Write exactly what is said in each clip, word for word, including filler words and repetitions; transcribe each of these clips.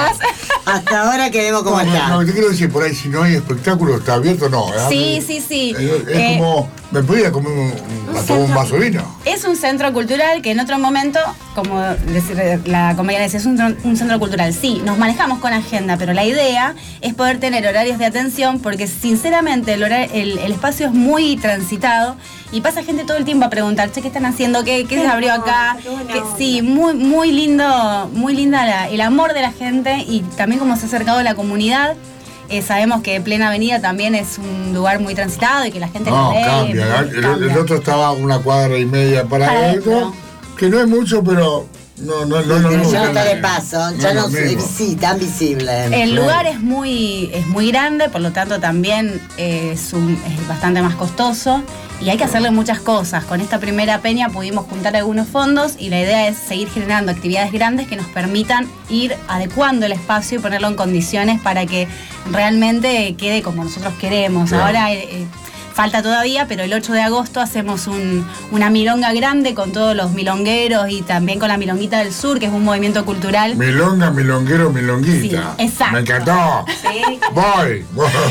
más. Hasta ahora queremos como no, está. No, te quiero decir, por ahí si no hay espectáculo, está abierto, no. ¿eh? Sí, sí, sí. Es, es Eh, como, me podía comer un, un, un, un vaso de vino. Es un centro cultural que en otro momento, como decir, la compañera decía, es un, un centro cultural. Sí, nos manejamos con agenda, pero la idea es poder tener horarios de atención porque sinceramente el, horario, el, el espacio es muy transitado y pasa gente todo el tiempo a preguntar, che, ¿qué están haciendo? ¿Qué, qué se abrió acá? Que, sí, muy, muy lindo, muy linda la, el amor de la gente y también cómo se ha acercado a la comunidad. Eh, sabemos que Plena Avenida también es un lugar muy transitado y que la gente No, lo ve. cambia. El, cambia. el otro estaba una cuadra y media para, Para adentro, adentro. que no es mucho, pero no, no, no, no, Pero no, ya no no, está de no, paso, no, ya no, no no, es no. sí, tan visible. El lugar es muy, es muy grande, por lo tanto también eh, es, un, es bastante más costoso y hay que hacerle muchas cosas. Con esta primera peña pudimos juntar algunos fondos y la idea es seguir generando actividades grandes que nos permitan ir adecuando el espacio y ponerlo en condiciones para que realmente quede como nosotros queremos. Claro. Ahora eh, falta todavía, pero el ocho de agosto hacemos un, una milonga grande con todos los milongueros y también con la Milonguita del Sur, que es un movimiento cultural. Milonga, milonguero, milonguita. Sí, exacto. Me encantó. Sí. Voy.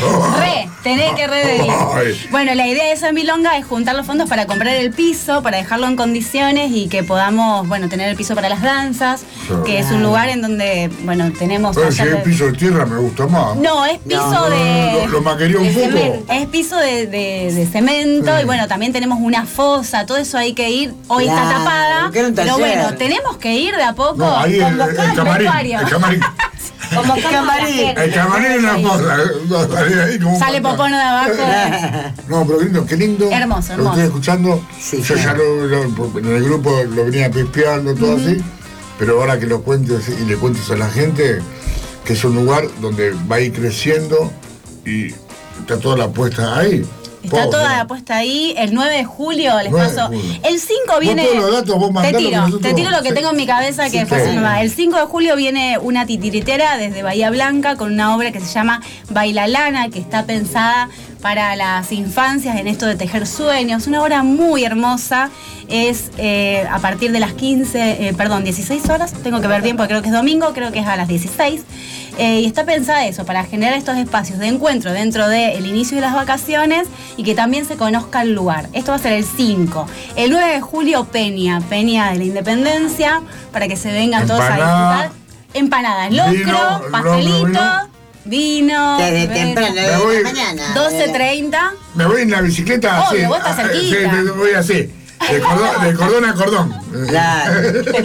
Re, tenés que re de Voy. Bueno, la idea de esa milonga es juntar los fondos para comprar el piso, para dejarlo en condiciones y que podamos, bueno, tener el piso para las danzas, Claro. que es un lugar en donde, bueno, tenemos... Pero si taller es de- piso de tierra me gusta más. No, es piso No, de... Lo, lo maquería un de poco. cemento. Es piso de, de- de cemento Sí. y bueno, también tenemos una fosa, todo eso hay que ir. Hoy Claro, está tapada, que era un pero taller. bueno, tenemos que ir de a poco. No, ahí el, el, convocar el camarín. vestuario. El camarín. Convocamos a la camarín. gente. El camarín es una cosa. no, sale ahí como un Sale fantasma. Popono de abajo. No, pero lindo, qué lindo. Hermoso, Lo hermoso. estoy escuchando. Sí, Yo ya claro. lo, lo- en el grupo lo venía pispeando, todo así. Pero ahora que lo cuentes y le cuentes a la gente que es un lugar donde va a ir creciendo y está toda la apuesta ahí. Está Pobre. toda la puesta ahí. El nueve de julio les nueve de paso. julio. El cinco Vos viene. todos los datos, vos te mandalo que tiro, nosotros- te tiro lo que sí. tengo en mi cabeza que Sí, fue así sí. nomás. El cinco de julio viene una titiritera desde Bahía Blanca con una obra que se llama Baila Lana, que está pensada para las infancias en esto de tejer sueños. Una obra muy hermosa. Es eh, a partir de las quince, eh, perdón, dieciséis horas. Tengo que ver bien porque creo que es domingo, creo que es a las dieciséis. Eh, y está pensada eso, para generar estos espacios de encuentro dentro del inicio de las vacaciones y que también se conozca el lugar. Esto va a ser el cinco. El nueve de julio, Peña, Peña de la Independencia, para que se vengan todos a Empanada. disfrutar. Empanadas, locro, Vino, pastelito, locro, vino. Desde beso. temprano, Me de voy- la mañana. doce treinta. Me voy en la bicicleta así. Obvio, vos estás ah, ah, cerquita. Sí, me voy así. De cordón, de cordón a cordón. Claro.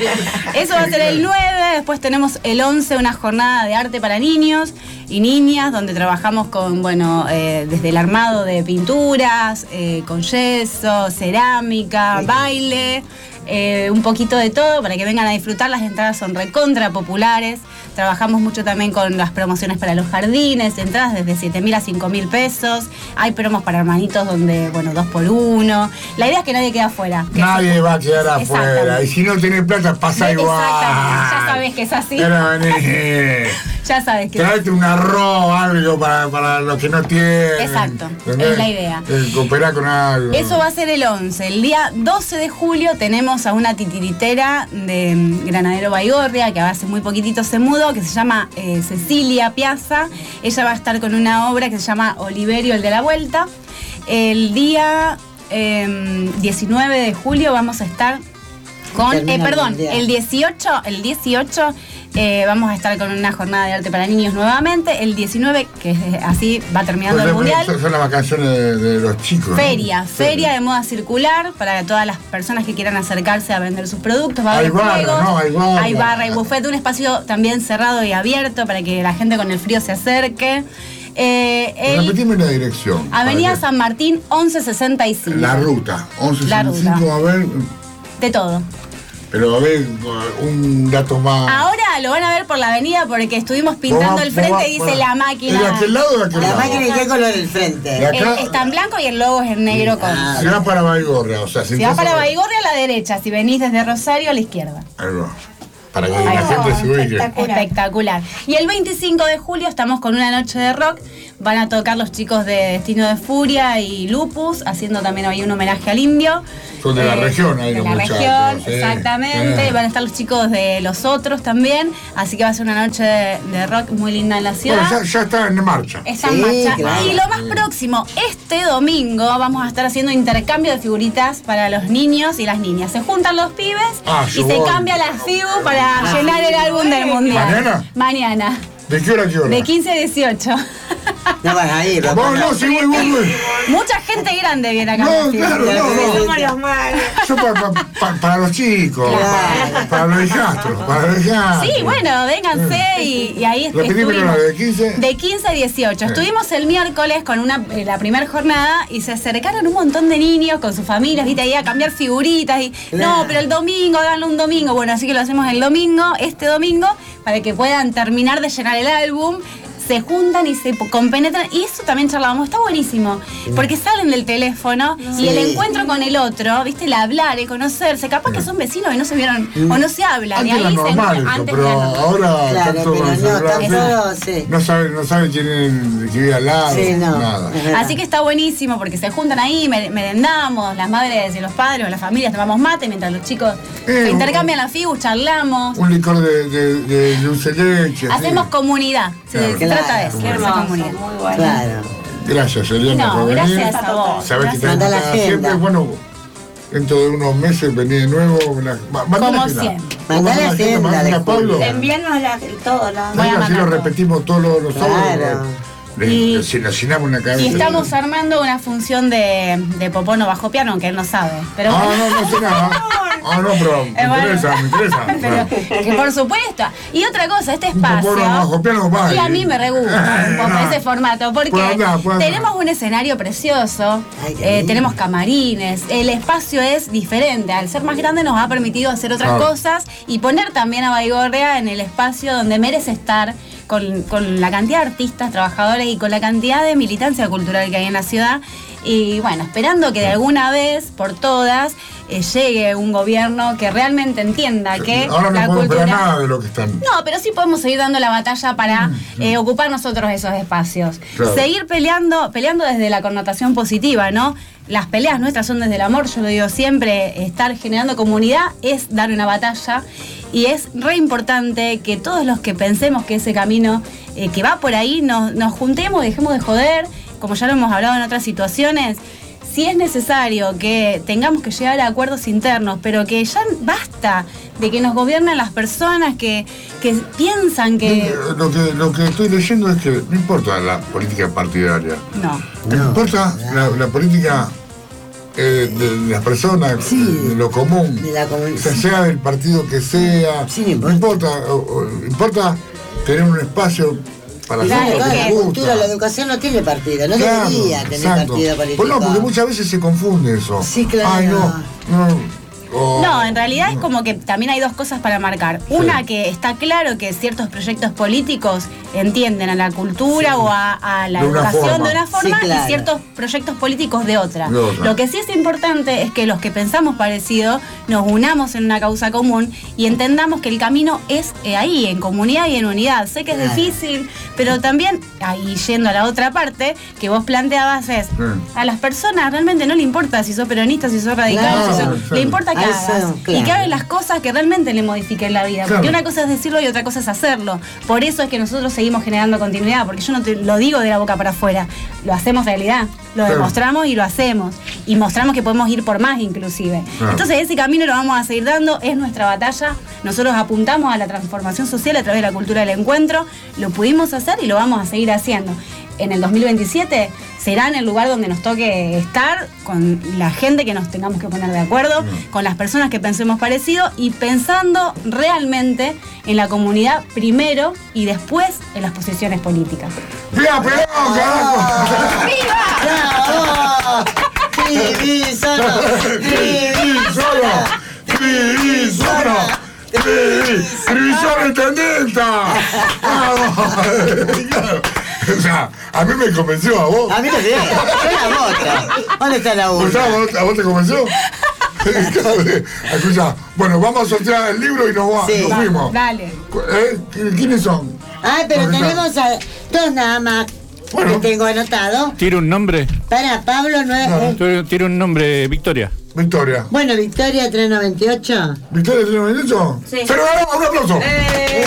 Eso va a ser el nueve, después tenemos el once, una jornada de arte para niños y niñas, donde trabajamos con, bueno, eh, desde el armado de pinturas, eh, con yeso, cerámica, baile, eh, un poquito de todo para que vengan a disfrutar. Las entradas son recontra populares. Trabajamos mucho también con las promociones para los jardines, entradas desde siete mil a cinco mil pesos. Hay promos para hermanitos donde, bueno, dos por uno. La idea es que nadie quede afuera. que Nadie se- va a quedar afuera. Exactamente. Y si no tenés plata, pasa igual. Exactamente, ya sabés que es así. Pero vení. Ya sabes que... Traete un arroz, algo para, para los que no tienen. Exacto, ¿Entendés? es la idea. Eh, Cooperar con algo. Eso va a ser el once. El día doce de julio tenemos a una titiritera de mm, Granadero Baigorria, que hace muy poquitito se mudó, que se llama eh, Cecilia Piazza. Ella va a estar con una obra que se llama Oliverio, el de la Vuelta. El día eh, diecinueve de julio vamos a estar con... Termina eh, el perdón, mundial. el dieciocho, el dieciocho eh, vamos a estar con una jornada de arte para niños nuevamente. El diecinueve, que es, eh, así va terminando Pues, el pues, mundial. Son, son las vacaciones de, de los chicos. ¿no? Feria, feria de moda circular para todas las personas que quieran acercarse a vender sus productos. Va a Hay haber barra, juegos, ¿no? Hay barra. hay barra y buffet, un espacio también cerrado y abierto para que la gente con el frío se acerque. Eh, el- Repetime la dirección. Avenida para que- San Martín once sesenta y cinco. La ruta. once La sesenta y cinco, a ver. De todo. Pero a ver, un dato más. Ahora lo van a ver por la avenida porque estuvimos pintando Vos- el frente vos- y dice vos- la ¿Es máquina. de aquel lado o de aquel La lado? máquina, ¿y qué color el frente? De acá- Eh, está en blanco y el logo es en negro con. Ah, Se va para Baigorria, o sea, Si vas para Baigorria a la derecha, si venís desde Rosario a la izquierda. Ahí va. para que Ahí la va. gente se ubique. Espectacular. Espectacular. Y el veinticinco de julio estamos con una noche de rock. Van a tocar los chicos de Destino de Furia y Lupus, haciendo también hoy un homenaje al Indio. Son de la región ahí De los la muchachos, región, sí. exactamente. Sí. Van a estar los chicos de Los Otros también. Así que va a ser una noche de, de rock muy linda en la ciudad. Bueno, ya, ya está en marcha. Está en Sí, marcha. claro. Y lo más próximo, este domingo vamos a estar haciendo intercambio de figuritas para los niños y las niñas. Se juntan los pibes Ah, y yo se voy. cambia las figu para llenar el álbum del mundial. ¿Mañana? Mañana. ¿De qué hora a qué hora? De quince a dieciocho. No vas a ir, Vos no, sí, voy, voy, voy. Mucha gente grande viene acá. No, a la figu. claro, no, no. Somos los malos. Yo para, para, para, para los chicos, Claro. para, para los hijastros, para los hijastros. Sí, bueno, vénganse y, y ahí Repetime estuvimos. la de quince. De quince a dieciocho. Estuvimos el miércoles con una, eh, la primera jornada y se acercaron un montón de niños con sus familias, viste, ahí a cambiar figuritas y Claro. no, pero el domingo, háganlo un domingo. Bueno, así que lo hacemos el domingo, este domingo, para que puedan terminar de llenar el álbum. Se juntan y se compenetran. Y eso también charlábamos, está buenísimo. Porque salen del teléfono y el Sí. encuentro con el otro, viste, el hablar, el conocerse. Capaz que son vecinos y no se vieron o no se hablan. Y Antes era ahí se normal encuentran- eso, antes pero era normal. ahora Claro, están todos pero con el no, celular. están todos, sí. No saben, no saben quién es el que vive al lado, Sí, no. nada. Es verdad. Así que está buenísimo porque se juntan ahí, mer- merendamos, las madres y los padres o las familias tomamos mate mientras los chicos Eh, se intercambian las figus, charlamos, Un licor de, de, de dulce de leche. sí. hacemos comunidad. Se, Claro. se trata de Claro. eso, Qué de hacer hermoso, comunidad. muy bueno. Claro. Gracias, Eliana, No, por venir. gracias a vos. Sabés que te Gracias. Mandá la invitada agenda. siempre. Bueno, dentro de unos meses vení de nuevo. la- ma- mandá Como la agenda. siempre. Vos Mandá la agenda mandá de a Pablo. julio. Envíanos la, todo. La... Voy a Así mandar lo todo. repetimos todos los, los Claro. sábados. Le, Y- le, le llenamos una cabeza. Y estamos armando una función de, de Popono bajo piano, aunque él no sabe. Pero Ah, no, no sé nada. Ah, no, pero me Eh, bueno. interesa, me interesa. Pero, que por supuesto. Y otra cosa, este Un espacio. Popono bajo piano, vale. Y a mí me re gusta un poco ese formato, porque Puede andar, puede andar. tenemos un escenario precioso, Ay, qué eh, lindo. tenemos camarines, el espacio es diferente. Al ser más grande nos ha permitido hacer otras Claro. cosas y poner también a Baigorria en el espacio donde merece estar. Con, con la cantidad de artistas, trabajadores y con la cantidad de militancia cultural que hay en la ciudad. Y bueno, esperando que de alguna vez, por todas, eh, llegue un gobierno que realmente entienda que Ahora no la podemos cultura... esperar nada de lo que están. No, pero sí podemos seguir dando la batalla para eh, ocupar nosotros esos espacios. Claro. Seguir peleando, peleando desde la connotación positiva, ¿no? Las peleas nuestras son desde el amor, yo lo digo siempre, estar generando comunidad es dar una batalla y es re importante que todos los que pensemos que ese camino eh, que va por ahí nos, nos juntemos, dejemos de joder, como ya lo hemos hablado en otras situaciones. Si es necesario que tengamos que llegar a acuerdos internos, pero que ya basta de que nos gobiernen las personas que, que piensan que... Lo que, lo que estoy leyendo es que no importa la política partidaria. No. No, No, importa la, la política eh, de, de las personas, Sí. de, de lo común. De la comun- O sea, sea del partido que sea. Sí, no no importa. o- o- importa tener un espacio para Claro, hacer lo Claro, que la nos cultura, gusta. la educación no tiene partido, no Claro, debería tener exacto. partido político. Pues no, porque muchas veces se confunde eso. Sí, claro. Ay, no, no. o- No, en realidad es como que también hay dos cosas para marcar. Una, que está claro que ciertos proyectos políticos entienden a la cultura o a, a la De una educación forma. de una forma Sí, claro. y ciertos proyectos políticos de otra. De otra. Lo que sí es importante es que los que pensamos parecido nos unamos en una causa común y entendamos que el camino es eh, ahí, en comunidad y en unidad. Sé que es Claro. difícil, pero también, ahí yendo a la otra parte, que vos planteabas es, Sí. a las personas realmente no le importa si sos peronista, si sos radical, Claro, si sos- exacto. le importa que A eso, hagas y claro. que hagas las cosas que realmente le modifiquen la vida. Claro. Porque una cosa es decirlo y otra cosa es hacerlo. Por eso es que nosotros seguimos generando continuidad, porque yo no te lo digo de la boca para afuera, lo hacemos realidad, lo Claro. demostramos y lo hacemos. Y mostramos que podemos ir por más inclusive. Claro. Entonces ese camino lo vamos a seguir dando, es nuestra batalla. Nosotros apuntamos a la transformación social a través de la cultura del encuentro, lo pudimos hacer y lo vamos a seguir haciendo. En el dos mil veintisiete será en el lugar donde nos toque estar, con la gente que nos tengamos que poner de acuerdo, con las personas que pensemos parecido y pensando realmente en la comunidad primero y después en las posiciones políticas. ¡Viva Perón, carajo! ¡Bravo! ¡Viví solo! ¡Viví solo! ¡Viví solo! ¡Viví! ¡Viví solo, intendenta! ¡Vamos! Claro. O sea, a mí me convenció, a vos. A mí también, yo la voto. ¿Dónde está la urna? Gustavo, ¿a vos te convenció? Escucha, bueno, vamos a sortear el libro y nos, va, Sí. nos fuimos. Dale. ¿Eh? ¿Quiénes son? Ah, pero Ahorita. tenemos a dos nada más Bueno. que tengo anotado. Tira un nombre. Para Pablo, no es. No. eh, Tira tira un nombre, Victoria. Victoria. Bueno, Victoria tres noventa y ocho. ¿Victoria tiene un minuto? Sí. ¡Se lo ganamos! ¡Un aplauso! Eh.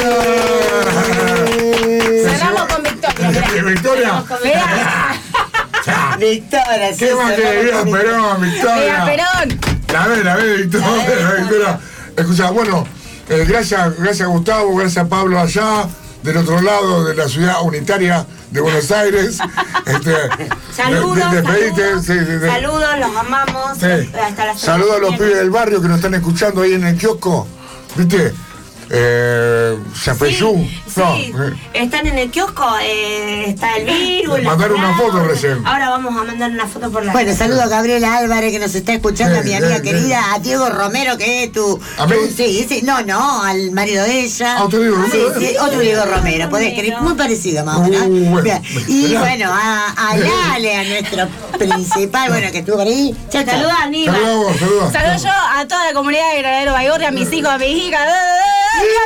Cerramos con Victoria. Eh, Victoria. Vea, Victoria, sí. ¿Qué más se que llama Viva con- Perón, vea, Victoria? Perón. La ve, la ve, Victoria. La ve, la ve, Victoria. Escucha, bueno, eh, gracias, gracias Gustavo, gracias Pablo allá, del otro lado de la ciudad unitaria de Buenos Aires. Este, Saludos, de- de- despedite, saludos, sí, sí, sí. saludos, los amamos. Sí. Hasta la semana Saludos a los que pibes viene. del barrio que nos están escuchando ahí en el kiosco. ¿Viste? Eh, Chapeyú. Sí, sí, No, eh, están en el kiosco, eh, está el virus. Me la mandaron una Flor. foto recién. Ahora vamos a mandar una foto por la. Bueno, saludo a Gabriela Álvarez que nos está escuchando, Sí, a mi sí, amiga sí. querida, a Diego Romero que es tu, ¿A mí? tu- sí, sí, no, no, al marido de ella. Ah, otro Diego Romero, Sí, sí, otro Diego Romero, podés creer, muy parecido más o menos. Uh, bueno. Bien. Y Mirá. bueno, a, a Lale, a nuestro principal, bueno, que estuvo por ahí. Chao, chao. Saludos, Aníbal. Saludos a vos, saludos. Saludo yo a toda la comunidad de Granadero Baigorria, a mis hijos, a mis hijas. ¡Viva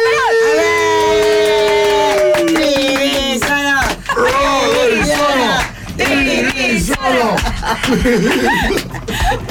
Perón! ¡Vivi solo! ¡Roy solo! ¡Vivi ¡Vivi solo!